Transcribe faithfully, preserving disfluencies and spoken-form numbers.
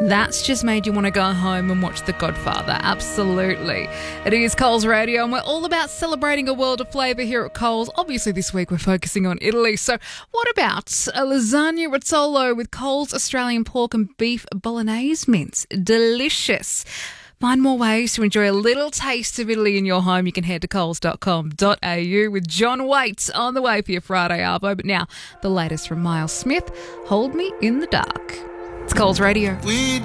That's just made you want to go home and watch The Godfather. Absolutely. It is Coles Radio, and we're all about celebrating a world of flavour here at Coles. Obviously, this week we're focusing on Italy. So what about a lasagna rizzolo with Coles Australian pork and beef bolognese mince? Delicious. Find more ways to enjoy a little taste of Italy in your home. You can head to coles dot com dot a u with John Waite on the way for your Friday arvo. But now, the latest from Miles Smith, Hold Me in the Dark. It's Coles Radio. We